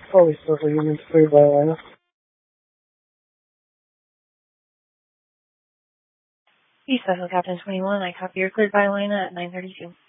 Fully Circle Units cleared by Atlanta. East Vessel Captain 21, I copy. You're cleared by Atlanta at 9:32.